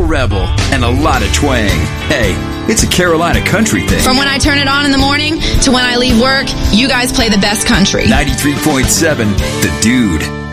rebel, and a lot of twang. Hey, it's a Carolina country thing. From when I turn it on in the morning to when I leave work, you guys play the best country. 93.7, The Dude.